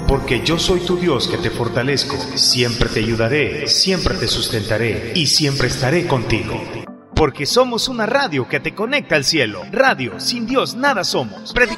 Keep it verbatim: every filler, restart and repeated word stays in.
porque yo soy tu Dios que te fortalezco, siempre te ayudaré, siempre te sustentaré y siempre estaré contigo. Porque somos una radio que te conecta al cielo. Radio, sin Dios nada somos. Predic-